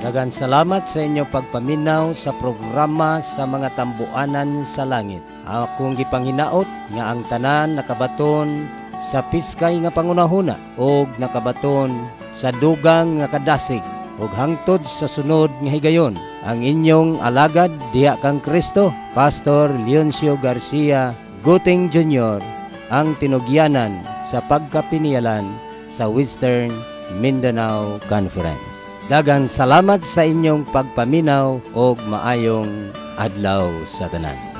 Daghang salamat sa inyong pagpaminaw sa programa sa mga tambuanan sa langit. Akong gipanghinaot nga ang tanan nakabaton sa piskay nga pangunahuna ug nakabaton sa dugang nga kadasig ug hangtod sa sunod nga higayon. Ang inyong alagad diha kang Kristo, Pastor Leoncio Garcia Guting Jr., ang tinugyanan sa pagkapinialan sa Western Mindanao Conference. Daghang salamat sa inyong pagpaminaw ug maayong adlaw sa tanan.